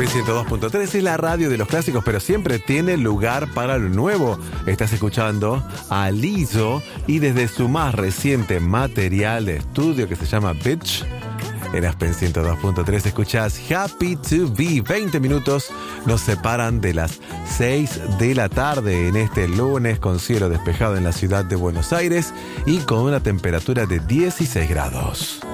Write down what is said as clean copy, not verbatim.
102.3 es la radio de los clásicos, pero siempre tiene lugar para lo nuevo. Estás escuchando a Lizzo y desde su más reciente material de estudio que se llama Bitch, en Aspen 102.3 escuchás Happy to Be. 20 minutos nos separan de las 6 de la tarde en este lunes con cielo despejado en la ciudad de Buenos Aires y con una temperatura de 16 grados.